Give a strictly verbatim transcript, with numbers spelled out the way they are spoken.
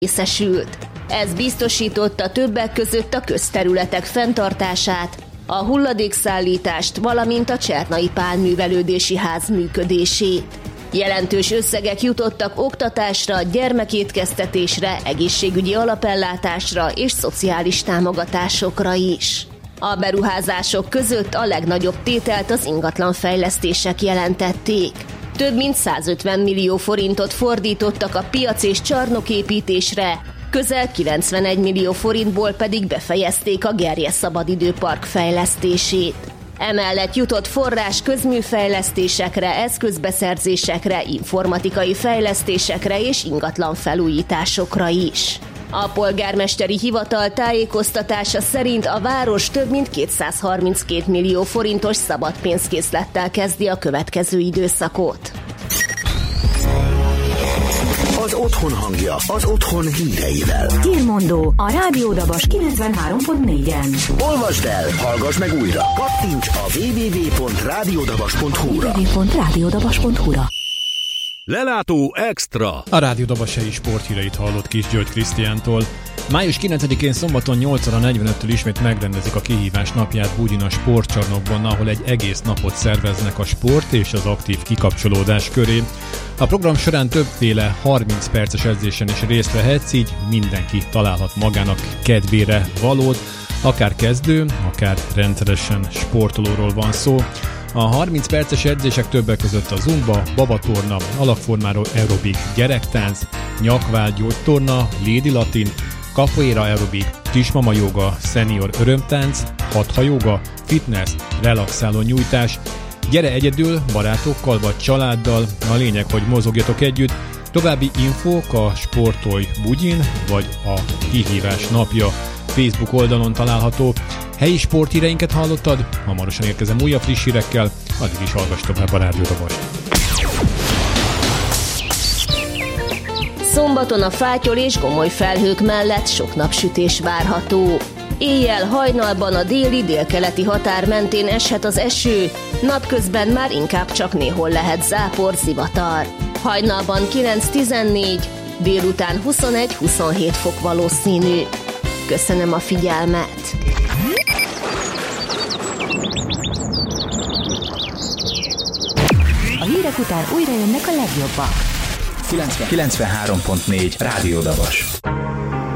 részesült. Ez biztosította többek között a közterületek fenntartását, a hulladékszállítást, valamint a Csernai Pálművelődési Ház működését. Jelentős összegek jutottak oktatásra, gyermekétkeztetésre, egészségügyi alapellátásra és szociális támogatásokra is. A beruházások között a legnagyobb tételt az ingatlanfejlesztések jelentették. Több mint százötven millió forintot fordítottak a piac és csarnoképítésre, közel kilencvenegy millió forintból pedig befejezték a Gerje Szabadidőpark fejlesztését. Emellett jutott forrás közműfejlesztésekre, eszközbeszerzésekre, informatikai fejlesztésekre és ingatlan felújításokra is. A polgármesteri hivatal tájékoztatása szerint a város több mint kétszázharminckét millió forintos szabad pénzkészlettel kezdi a következő időszakot. Az otthon hangja, az otthon híreivel. Hírmondó a Rádió Dabas kilencvenhárom pont négyen. Olvasd el, hallgass meg újra. Kattints a double-u double-u double-u pont rádiódabas pont hu-ra. double-u double-u double-u pont rádiódabas pont hu-ra. Lelátó Extra. A Rádió Dabas-i sporthíreit hallott Kis György Krisztiántól. május kilencedikén szombaton nyolc óra negyvenöttől ismét megrendezik a kihívás napját Bugyin a sportcsarnokban, ahol egy egész napot szerveznek a sport és az aktív kikapcsolódás köré. A program során többféle harminc perces edzésen is részt vehetsz, így mindenki találhat magának kedvére valót, akár kezdő, akár rendszeresen sportolóról van szó. A harminc perces edzések többek között a zumba, babatorna, alakformáró aerobik, gyerektánc, nyakvál, gyógytorna, lady latin, capoeira aerobik, kismama joga, senior örömtánc, hatha joga, fitness, relaxáló nyújtás. Gyere egyedül, barátokkal vagy családdal, a lényeg, hogy mozogjatok együtt. További infók a Sportolj Bugyin vagy a Kihívás napja Facebook oldalon található. Helyi sporthíreinket hallottad? Hamarosan érkezem újabb friss hírekkel, addig is hallgass tovább a Rádió Dabast. Szombaton a fátyol és gomoly felhők mellett sok napsütés várható. Éjjel hajnalban a déli délkeleti határ mentén eshet az eső, napközben már inkább csak néhol lehet zápor, zivatar. Hajnalban kilenc-tizennégy, délután huszonegy-huszonhét fok valószínű. Köszönöm a figyelmet! A hírek után újra jönnek a legjobbak. kilencvenhárom pont négy Rádió Dabas.